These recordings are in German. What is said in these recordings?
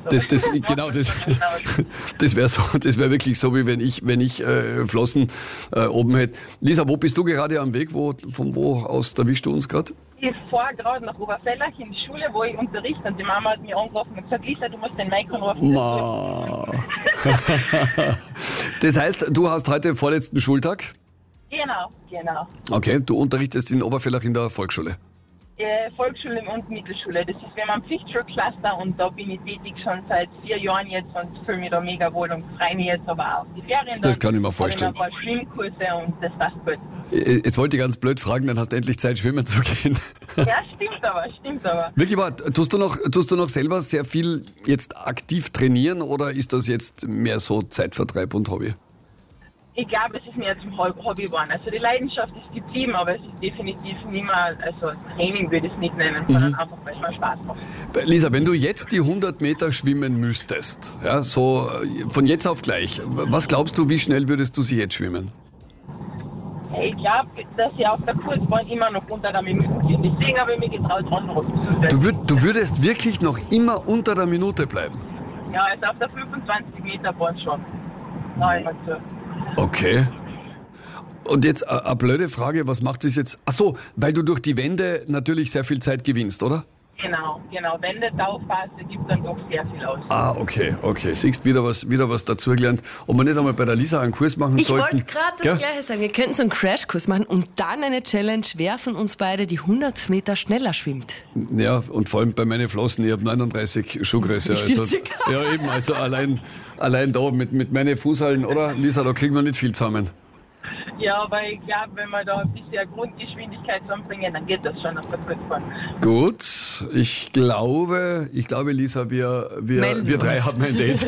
Das wäre wirklich so, wie wenn ich Flossen oben hätte. Lisa, wo bist du gerade am Weg? Von wo aus erwischst du uns gerade? Ich fahre gerade nach Oberfellach in die Schule, wo ich unterrichte. Und die Mama hat mich angerufen und gesagt, Lisa, du musst den Mike anrufen. Das heißt, du hast heute vorletzten Schultag? Genau. Okay, du unterrichtest in Oberfellach in der Volksschule? Volksschule und Mittelschule. Das ist, wir haben ein Pflichtschulcluster und da bin ich tätig schon seit 4 Jahren jetzt und fühle mich da mega wohl und freue mich jetzt aber auch auf die Ferien. Das kann ich mir vorstellen. Ich habe ein paar Schwimmkurse und das passt gut. Jetzt wollte ich ganz blöd fragen, dann hast du endlich Zeit, schwimmen zu gehen. Ja, stimmt aber. Wirklich wahr, tust du noch selber sehr viel jetzt aktiv trainieren oder ist das jetzt mehr so Zeitvertreib und Hobby? Ich glaube, es ist mehr zum Hobby geworden. Also die Leidenschaft ist geblieben, aber es ist definitiv nicht mehr, also Training würde ich es nicht nennen, sondern einfach, weil es mir Spaß macht. Lisa, wenn du jetzt die 100 Meter schwimmen müsstest, ja, so von jetzt auf gleich, was glaubst du, wie schnell würdest du sie jetzt schwimmen? Ich glaube, dass ich auf der Kurzbahn immer noch unter einer Minute bin. Deswegen habe ich mich getraut, anrufen. Du würdest wirklich noch immer unter der Minute bleiben? Ja, also auf der 25 Meter Bahn schon. Nein, so. Okay. Und jetzt eine blöde Frage, was macht das jetzt? Ach so, weil du durch die Wände natürlich sehr viel Zeit gewinnst, oder? Genau. Wände, Tauchphase gibt dann doch sehr viel aus. Ah, okay. Siehst wieder was dazugelernt. Ob wir nicht einmal bei der Lisa einen Kurs machen sollten? Ich wollte gerade das Gleiche sagen. Wir könnten so einen Crashkurs machen und dann eine Challenge, wer von uns beide die 100 Meter schneller schwimmt. Ja, und vor allem bei meinen Flossen, ich habe 39 Schuhgröße. Also, ja, eben, also allein da mit meinen Fußhallen, oder? Lisa, da kriegen wir nicht viel zusammen. Ja, aber ich glaube, wenn wir da ein bisschen Grundgeschwindigkeit zusammenbringen, dann geht das schon auf der Kurzbahn. Gut, ich glaube, Lisa, wir drei haben ein Date.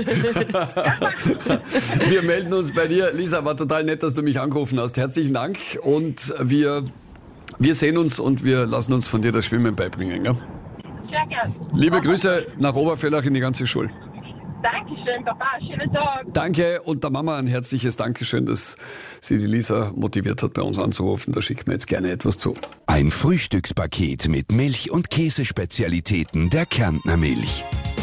Wir melden uns bei dir. Lisa, war total nett, dass du mich angerufen hast. Herzlichen Dank und wir sehen uns und wir lassen uns von dir das Schwimmen beibringen. Ja? Sehr gern. Liebe Grüße nach Oberfellach in die ganze Schule. Dankeschön, Papa. Schönen Tag. Danke und der Mama ein herzliches Dankeschön, dass sie die Lisa motiviert hat, bei uns anzurufen. Da schickt mir jetzt gerne etwas zu. Ein Frühstückspaket mit Milch- und Käsespezialitäten der Kärntner Milch.